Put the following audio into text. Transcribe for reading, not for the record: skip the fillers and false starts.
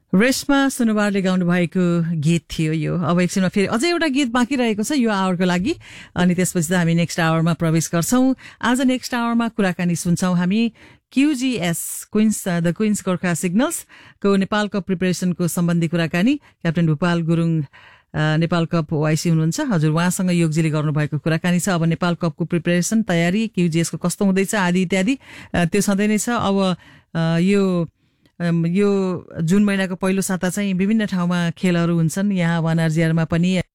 रेशमा सुनुवारले गाउनु भएको गीत थियो यो। अब एकछिनमा फेरि अझै एउटा गीत बाँकी रहेको छ यो आवरको लागि, अनि त्यसपछि त हामी नेक्स्ट आवरमा प्रवेश गर्छौं। आज नेक्स्ट आवरमा कुराकानी सुन्छौं हामी QGS the queens Gorkha signals को नेपाल कप प्रिपरेसनको सम्बन्धी कुराकानी। क्याप्टेन भूपाल गुरुङ नेपाल कप वाइसी हुनुहुन्छ, हजुर उहाँसँग योगजीले गर्नुभएको कुराकानी छ। अब नेपाल कपको प्रिपरेसन तयारी QGS को कस्तो हुँदैछ आदि इत्यादि त्यो सधैँ नै छ। अब यो जुन महिनाको पहिलो साता चाहिँ विभिन्न ठाउँमा खेलहरू हुन्छन्। यहाँ वानआरजिआरमा पनि